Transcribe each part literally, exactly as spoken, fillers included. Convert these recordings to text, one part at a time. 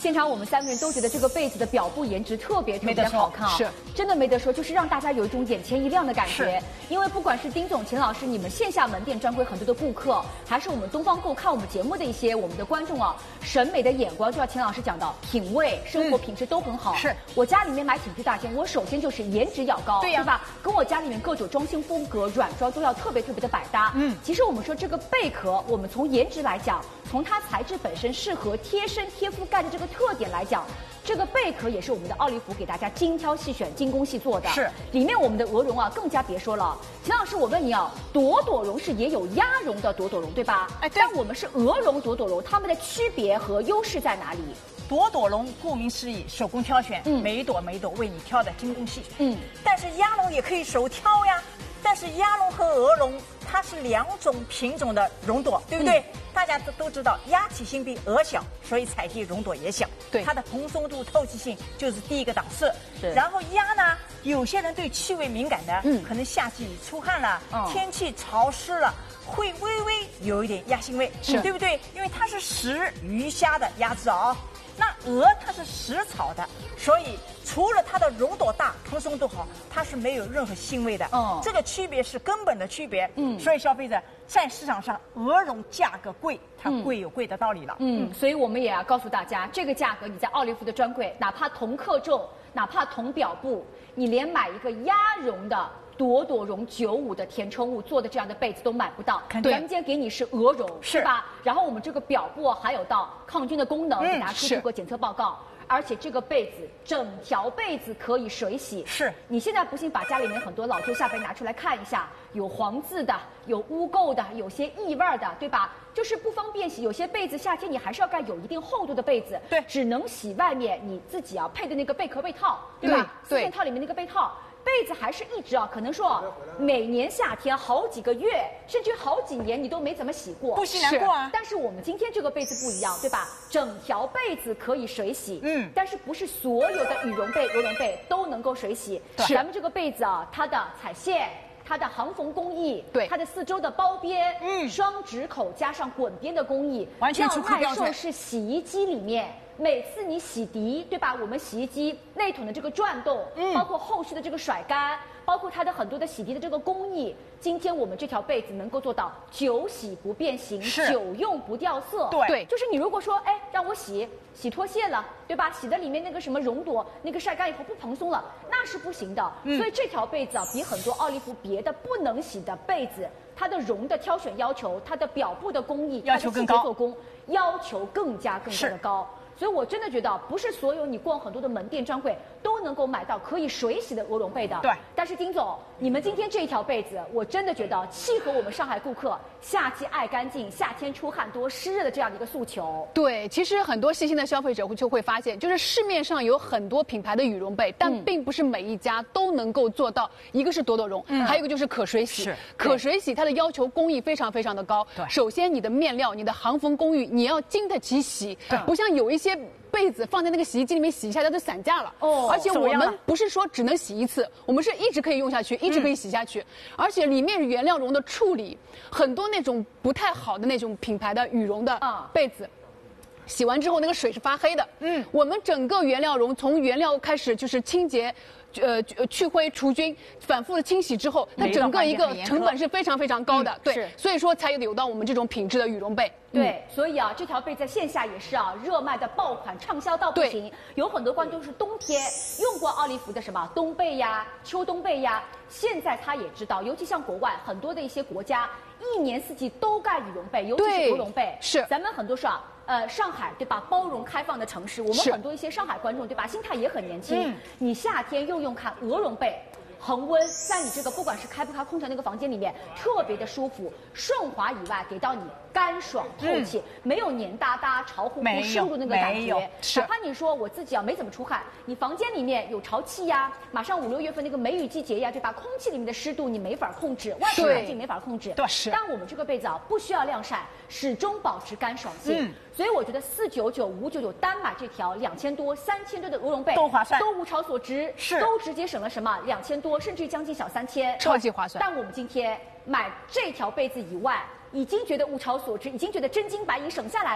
现场我们三个人都觉得这个被子的表布颜值特别特别的好看啊， 是真的没得说，就是让大家有一种眼前一亮的感觉。因为不管是丁总、秦老师，你们线下门店专柜很多的顾客，还是我们东方购看我们节目的一些我们的观众啊，审美的眼光，就像秦老师讲到，品味、生活品质都很好。 嗯、是我家里面买品质大件，我首先就是颜值要高， 对呀、 对吧？跟我家里面各种装修风格、软装都要特别特别的百搭。嗯，其实我们说这个贝壳，我们从颜值来讲，从它材质本身适合贴身贴肤盖的这个特点来讲，这个贝壳也是我们的奥利福给大家精挑细选、精工细做的。 是， 里面我们的鹅绒啊，更加别说了。秦老师，我问你啊，朵朵绒是也有鸭绒的朵朵绒，对吧？ 哎，对。 但我们是鹅绒朵朵绒，它们的区别和优势在哪里？ 朵朵绒顾名思义，手工挑选，嗯，每一朵每一朵为你挑的精工细选。嗯，但是鸭绒也可以手挑呀。但是鸭绒和鹅绒它是两种品种的绒朵，对不对？嗯、大家都都知道，鸭体型比鹅小，所以采集绒朵也小。对，它的蓬松度、透气性就是第一个档次。然后鸭呢，有些人对气味敏感的，嗯，可能夏季出汗了，嗯、天气潮湿了，会微微有一点鸭腥味，是对不对？因为它是食鱼虾的鸭子啊。那鹅它是食草的，所以除了它的绒朵大、蓬松度好，它是没有任何腥味的。哦，这个区别是根本的区别。嗯，所以消费者在市场上，鹅绒价格贵，它贵有贵的道理了。 嗯，所以我们也要告诉大家，这个价格你在奥利福的专柜，哪怕同克重，哪怕同表布，你连买一个鸭绒的朵朵绒九五的填充物做的这样的被子都买不到，咱们今天给你是鹅绒，是吧？然后我们这个表布还有到抗菌的功能，给大家出具过检测报告。而且这个被子，整条被子可以水洗。是，你现在不信，把家里面很多老旧下被拿出来看一下，有黄渍的，有污垢的，有些异味的，对吧？就是不方便洗。有些被子夏天你还是要盖有一定厚度的被子，对，只能洗外面你自己啊配的那个贝壳被套，对吧？四件套里面那个被套。被子还是一直啊，可能说每年夏天好几个月，甚至好几年你都没怎么洗过， 不洗难过啊。 但是我们今天这个被子不一样，对吧？整条被子可以水洗，嗯，但是不是所有的羽绒被、鹅绒被都能够水洗。咱们这个被子啊，它的彩线、它的行缝工艺，对，它的四周的包边，嗯，双直口加上滚边的工艺，完全出口标准。是洗衣机里面。每次你洗涤，对吧？我们洗衣机内筒的这个转动，嗯，包括后续的这个甩干，包括它的很多的洗涤的这个工艺，今天我们这条被子能够做到久洗不变形，久用不掉色。对，就是你如果说，哎，让我洗洗脱线了，对吧？洗的里面那个什么绒朵，那个晒干以后不蓬松了，那是不行的。嗯、所以这条被子啊，比很多奥利福别的不能洗的被子，它的绒的挑选要求，它的表布的工艺， 要求更高， 做工要求更加更加的高。所以我真的觉得，不是所有你逛很多的门店专柜都能够买到可以水洗的鹅绒被的。对。但是丁总，你们今天这一条被子，我真的觉得契合我们上海顾客夏季爱干净、夏天出汗多、湿热的这样的一个诉求。 对，其实很多细心的消费者就会发现，就是市面上有很多品牌的羽绒被，但并不是每一家都能够做到。一个是朵朵绒，嗯、还有一个就是可水洗。是。可水洗它的要求工艺非常非常的高。对。首先，你的面料、你的行缝工艺，你要经得起洗，不像有一些。些被子放在那个洗衣机里面洗一下，它就散架了。哦，而且我们不是说只能洗一次，我们是一直可以用下去，一直可以洗下去。嗯、而且里面原料绒的处理，很多那种不太好的那种品牌的羽绒的被子。嗯洗完之后，那个水是发黑的。嗯，我们整个原料绒从原料开始就是清洁，呃，去灰除菌，反复的清洗之后，它整个一个成本是非常非常高的。嗯、对，所以说才有到我们这种品质的羽绒被。 对，嗯、所以啊，这条被在线下也是啊热卖的爆款，畅销到不行。有很多观众是冬天用过奥利福的什么冬被呀、秋冬被呀，现在他也知道，尤其像国外很多的一些国家，一年四季都盖羽绒被，尤其是鹅绒被。是，咱们很多说啊。呃，上海对吧？包容开放的城市，我们很多一些上海观众对吧？心态也很年轻。嗯、你夏天用用看鹅绒被，恒温，在你这个不管是开不开空调那个房间里面，特别的舒服，顺滑以外，给到你干爽透气，嗯、没有黏哒哒、潮乎乎、湿漉那个感觉。哪怕你说我自己啊没怎么出汗，你房间里面有潮气呀，马上五六月份那个梅雨季节呀，对吧？空气里面的湿度你没法控制，外部环境没法控制。对，是。但我们这个被子啊，不需要晾晒，始终保持干爽性。嗯所以我觉得四九九、五九九单买这条两千多、三千多的鹅绒被都划算， 都物超所值，是都直接省了什么两千多，甚至于将近小三千， 超级划算。 但我们今天买这条被子以外，已经觉得物超所值，已经觉得真金白银省下来了。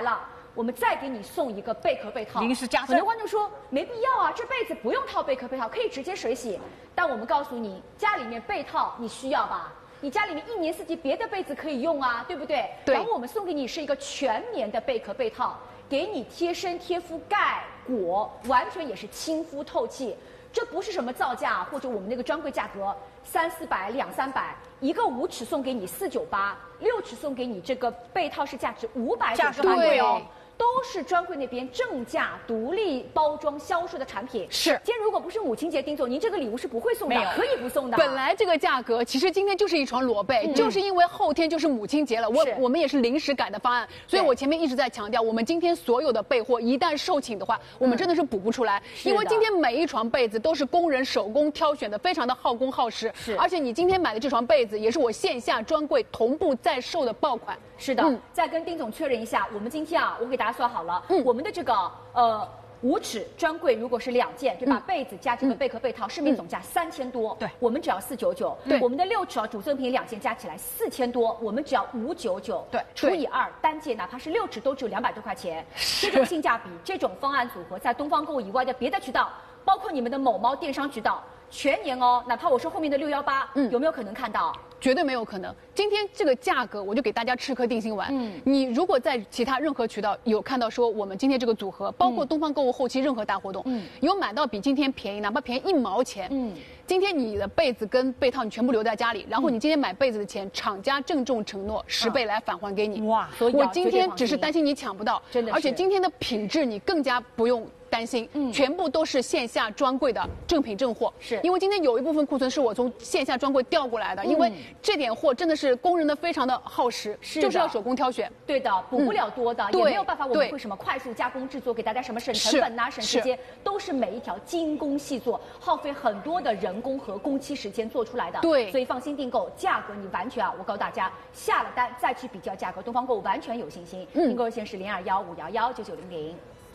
我们再给你送一个贝壳被套。 临时加赠。 很多观众说没必要啊，这被子不用套贝壳被套，可以直接水洗。但我们告诉你，家里面被套你需要吧？你家里面一年四季别的被子可以用啊，对不对？ 对。 然后我们送给你是一个全棉的贝壳被套，给你贴身贴敷盖裹，完全也是亲肤透气。这不是什么造价或者我们那个专柜价格三四百两三百，一个五尺送给你四九八，六尺送给你这个被套是价值五百九十八贵哦。都是专柜那边正价独立包装销售的产品。 是， 今天如果不是母亲节，丁总，您这个礼物是不会送的， 没有， 可以不送的。 本来这个价格，其实今天就是一床裸被，嗯、就是因为后天就是母亲节了，我我们也是临时改的方案，所以我前面一直在强调，我们今天所有的备货一旦售罄的话，我们真的是补不出来，嗯、因为今天每一床被子都是工人手工挑选的，非常的耗工耗时。 是， 而且你今天买的这床被子也是我线下专柜同步在售的爆款。 是的，嗯、再跟丁总确认一下，我们今天啊，我给大家算好了，嗯。我们的这个呃五尺专柜如果是两件，对吧？嗯、被子加这个贝壳被套，市面总价三千多， 对， 我们只要四九九。对，我们的六尺啊主赠品两件加起来四千多，我们只要五九九。 对， 除以二，单件哪怕是六尺都只有两百多块钱。这种性价比，这种方案组合，在东方购物以外的别的渠道，包括你们的某猫电商渠道，全年哦，哪怕我说后面的六幺八，嗯，有没有可能看到？ 绝对没有可能。今天这个价格，我就给大家吃颗定心丸。嗯，你如果在其他任何渠道有看到说我们今天这个组合，包括东方购物后期任何大活动，嗯，有买到比今天便宜，哪怕便宜一毛钱，嗯，今天你的被子跟被套你全部留在家里，然后你今天买被子的钱，厂家郑重承诺十倍来返还给你。哇！所以我今天只是担心你抢不到，真的，而且今天的品质你更加不用担心，嗯，全部都是线下专柜的正品正货。是，因为今天有一部分库存是我从线下专柜调过来的，因为这点货真的是工人的非常的耗时，是就是要手工挑选。 对的，补不了多的，也没有办法我们会什么快速加工制作，给大家什么省成本呐、省时间，都是每一条精工细作，耗费很多的人工和工期时间做出来的。对，所以放心订购，价格你完全啊，我告诉大家，下了单再去比较价格，东方购物完全有信心。订购热线是零二幺五幺幺九九零零。